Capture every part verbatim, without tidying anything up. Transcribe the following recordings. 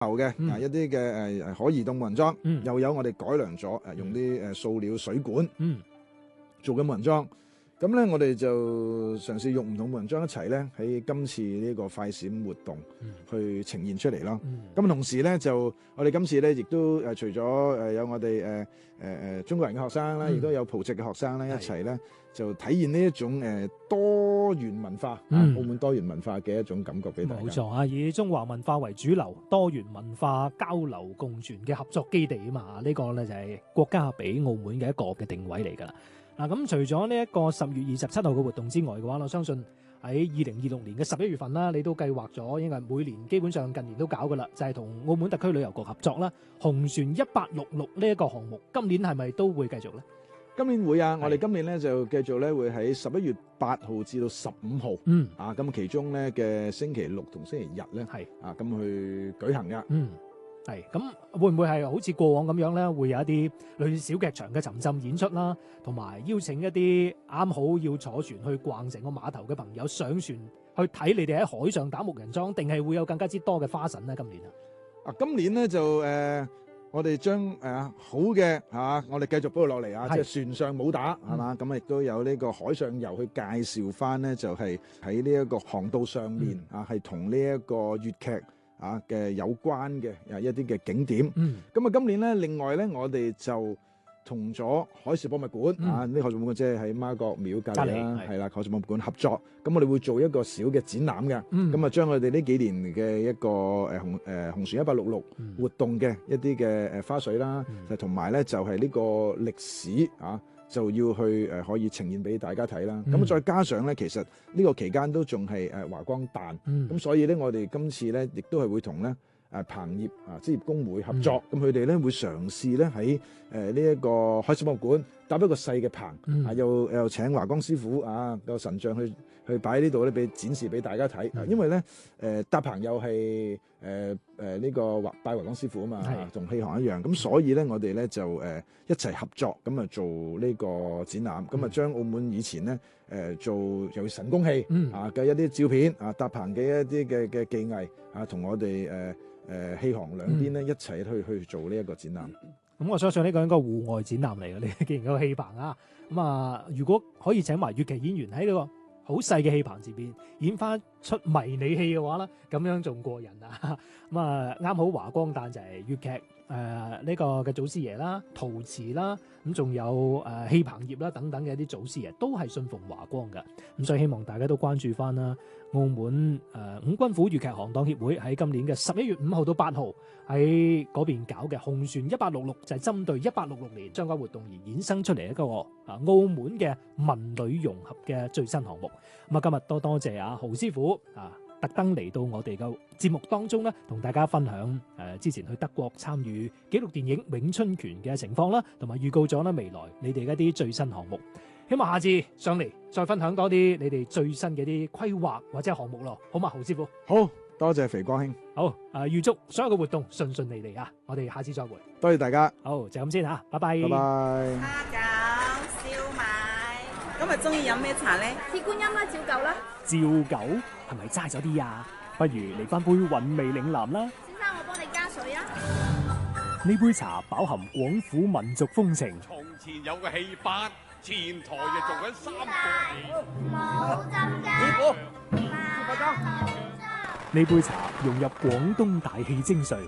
嘅啊、 嗯、 一啲嘅誒可移動無人裝， 嗯、 又有我哋改良咗誒用啲誒塑料水管嗯做嘅無人裝。咁咧，我哋就嘗試用唔同無人裝一齊咧，喺今次呢個快閃活動去呈現出嚟咯。咁、嗯、同時咧，就我哋今次咧，亦都誒除咗誒有我哋誒誒誒中國人嘅學生啦，亦、嗯、都有葡籍嘅學生咧一齊咧，就體現呢一種誒多元文化、嗯、啊，澳門多元文化嘅一種感覺俾大家。 冇錯啊，以中華文化為主流，多元文化交流共存嘅合作基地啊嘛，呢、這個咧就係國家俾澳門嘅一個嘅定位嚟㗎啦。嗱，咁除咗呢一個十月二十七號嘅活動之外嘅話，我相信喺二零二六年嘅十一月份啦，你都計劃咗，應該每年基本上近年都搞噶啦，就係、是、同澳門特區旅遊局合作啦，紅船一八六六呢一個項目，今年係咪都會繼續咧？ 今年會啊，我哋今年咧就繼續咧會喺十一月八號至到十五號， 嗯啊，咁其中咧嘅星期六同星期日咧係啊咁去舉行噶， 嗯。係咁，會唔會係好似過往咁樣咧？會有一啲類似小劇場嘅沉浸演出啦，同埋邀請一啲啱好要坐船去逛成個碼頭嘅朋友上船去睇你哋喺海上打木人樁，定係會有更加之多嘅花神咧？今年啊， 啊，今年咧就誒、呃，我哋將誒好嘅嚇、啊，我哋繼續保留落嚟啊，即係船上武打係嘛，咁亦都有呢個海上遊去介紹翻咧，就係喺呢一個航道上面、嗯、啊，係同呢一個粵劇啊嘅有關嘅啊一啲嘅景點，嗯，咁啊今年咧，另外咧，我哋就同咗海事博物館、嗯、啊，呢海事博物館即係喺媽閣廟隔離啦，係啦，海事博物館合作，咁我哋會做一個小嘅展覽嘅，咁、嗯、啊將我哋呢幾年嘅一個誒、呃、紅誒、呃、紅船一八六六活動嘅一啲嘅誒花絮啦，就同埋咧就係、是、呢個歷史啊。就要去誒、呃、可以呈現俾大家睇啦。咁、嗯、再加上咧，其實呢個期間都仲係誒華光誕，咁、嗯、所以咧我哋今次咧亦都係會同咧誒棚業啊職業工會合作，咁佢哋咧會嘗試咧喺誒呢一個海事博物館搭一個細嘅棚，嗯、啊又又請華光師傅啊個神像去去擺喺呢度咧，俾展示俾大家睇、嗯。因為咧誒、呃、搭棚又係誒誒呢個拜華光師傅啊嘛，同戲行一樣。咁所以咧我哋咧就誒、呃、一齊合作，咁啊做呢個展覽，咁啊將澳門以前咧誒、呃、做由神功戲、嗯、啊嘅一啲照片啊搭棚嘅一啲嘅嘅技藝啊，同我哋誒誒戲行兩邊咧一齊去去做呢一個展覽。咁、 嗯、我相信呢個應該戶外展覽嚟嘅。你既然有個戲棚啊，咁啊如果可以請埋粵劇演員喺呢個好細嘅戲棚前邊演翻出迷你戲嘅話咧，咁樣仲過癮啊！咁啊啱好華光誕就係粵劇誒呢個嘅祖師爺啦、陶瓷啦，咁仲有誒戲棚業啦等等嘅一啲祖師爺都係信奉華光嘅，咁所以希望大家都關注翻啦。澳門誒、呃、五軍府粵劇行當協會喺今年嘅十一月五號到八號喺嗰邊搞嘅紅船一八六六，就係針對一八六六年相關活動而衍生出嚟一個啊澳門嘅文旅融合嘅最新項目。咁啊今日多多謝啊豪師傅啊特登嚟到我哋嘅節目當中咧，同大家分享誒、呃、之前去德國參與紀錄電影《詠春拳》嘅情況啦，同埋預告咗咧未來你哋一啲最新項目。希望下次上嚟再分享多啲你哋最新嘅啲規劃或者項目咯，好嘛，豪師傅？ 好多謝肥光兄。好， 誒、呃、預祝所有嘅活動順順利利啊！我哋下次再會。 多謝大家。 好，就咁先吓，拜拜。 拜拜。 蝦餃、燒賣，今日中意飲咩茶咧？鐵觀音啦，照舊啦。 照舊係咪齋咗啲啊？不如嚟翻杯韻味嶺南啦。 先生，我幫你加水啊。 呢杯茶飽含廣府民族風情。 從前有個戲班。前台就做緊三個戲， 冇針㗎。 師傅， 師傅呢杯茶融入廣東大戲精髓。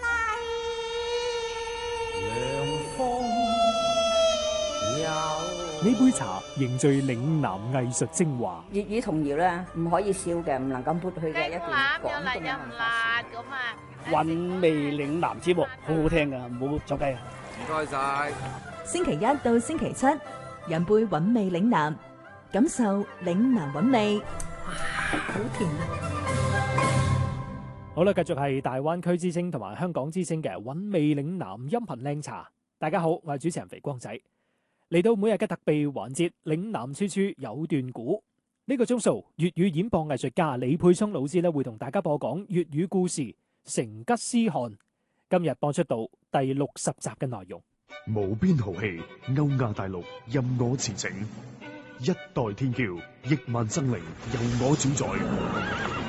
呢杯茶凝聚嶺南藝術精華。 粵語童謠咧，唔可以笑嘅，唔能夠抹去嘅一段廣東嘅文化。 咁啊， 韻味嶺南節目好好聽噶，唔好走雞啊！ 唔該晒。 星期一到星期七。飲杯韻味嶺南，感受嶺南韻味。哇，好甜啊！ 好啦，繼續係大灣區之聲同埋香港之聲嘅韻味嶺南音頻靚茶。大家好，我係主持人肥光仔。嚟到每日嘅特備環節，嶺南處處有段古。呢、這個鐘數，粵語演播藝術家李沛聰老師咧會同大家播講粵語故事《成吉思汗》。今日播出到第六十集嘅內容。 無邊豪氣，歐亞大陸任我馳騁，一代天驕，億萬生靈由我主宰。